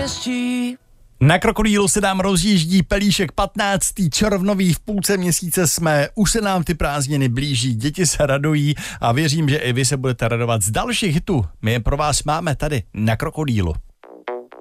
štěstí. Na Krokodýlu se nám rozjíždí pelíšek 15. červnový, v půlce měsíce jsme, už se nám ty prázdniny blíží, děti se radují a věřím, že i vy se budete radovat z dalších hitů. My je pro vás máme tady na Krokodýlu.